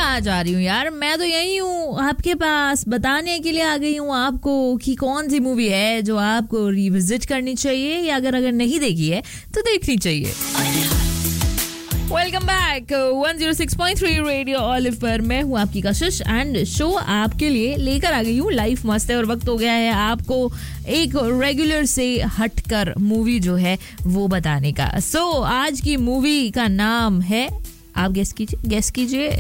कहाँ जा रही हूँ यार, मैं तो यही हूँ आपके पास, बताने के लिए आ गई हूँ आपको कि कौन सी मूवी है जो आपको रिविजिट करनी चाहिए या अगर नहीं देखी है तो देखनी चाहिए। वेलकम बैक 106.3 रेडियो ऑलिव पर मैं हूँ आपकी कशिश एंड शो आपके लिए लेकर आ गई हूँ लाइफ मस्त है और वक्त हो गया है आपको एक रेगुलर से हटकर मूवी जो है वो बताने का। सो आज की मूवी का नाम है, आप गेस कीजिए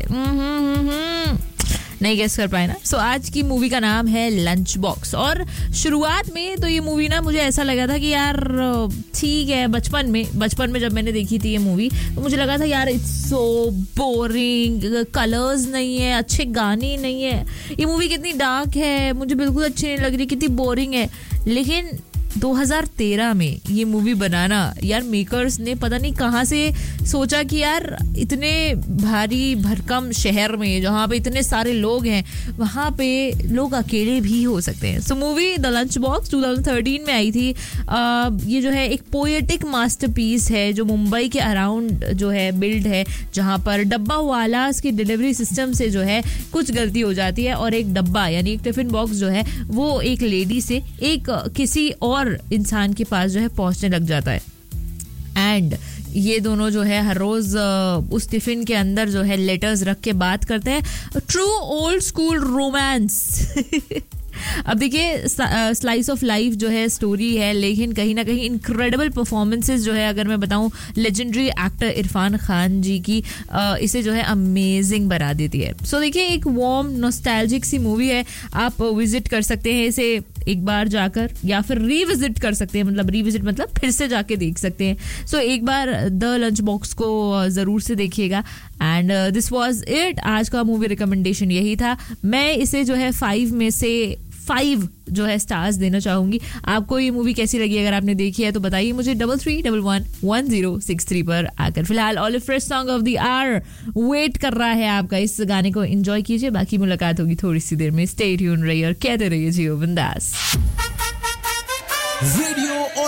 नहीं गेस कर पाए ना। सो आज की मूवी का नाम है लंच बॉक्स। और शुरुआत में तो ये मूवी ना मुझे ऐसा लगा था कि यार ठीक है, बचपन में जब मैंने देखी थी ये मूवी तो मुझे लगा था यार इट्स सो बोरिंग, कलर्स नहीं है, अच्छे गाने नहीं है, ये मूवी कितनी डार्क है, मुझे बिल्कुल अच्छी नहीं लग रही, कितनी बोरिंग है। लेकिन 2013 में ये मूवी बनाना, यार मेकर्स ने पता नहीं कहाँ से सोचा कि यार इतने भारी भरकम शहर में जहाँ पे इतने सारे लोग हैं वहाँ पे लोग अकेले भी हो सकते हैं। सो मूवी द लंच बॉक्स 2013 में आई थी। ये जो है एक पोएटिक मास्टरपीस है जो मुंबई के अराउंड जो है बिल्ड है, जहाँ पर डब्बा वालास की डिलीवरी सिस्टम से जो है कुछ गलती हो जाती है और एक डब्बा यानी एक टिफिन बॉक्स जो है वो एक लेडी से एक किसी और इंसान के पास जो है पहुंचने लग जाता है। एंड ये दोनों जो है हर रोज उस टिफिन के अंदर जो है लेटर्स रख के बात करते हैं। True old school romance. अब देखिए स्लाइस ऑफ लाइफ जो है स्टोरी है, लेकिन कहीं ना कहीं इनक्रेडिबल परफॉर्मेंसेस जो है अगर मैं बताऊं लेजेंडरी एक्टर इरफान खान जी की इसे जो है अमेजिंग बना देती है। सो देखिए एक वार्म नॉस्टैल्जिक सी मूवी है, आप विजिट कर सकते हैं इसे एक बार जाकर या फिर रिविजिट कर सकते हैं, मतलब फिर से जाके देख सकते हैं। सो एक बार द लंच बॉक्स को जरूर से देखिएगा। एंड दिस वाज इट, आज का मूवी रिकमेंडेशन यही था। मैं इसे जो है 5 में से 5 जो है स्टार्स देना चाहूंगी। आपको ये मूवी कैसी लगी? अगर आपने देखी है तो बताइए मुझे 33111063 पर आकर। फिलहाल olive fresh song of the hour wait कर रहा है आपका, इस गाने को एंजॉय कीजिए। बाकी मुलाकात होगी थोड़ी सी देर में। स्टे ट्यून रहिए और कहते रहिए जियो बिंदास।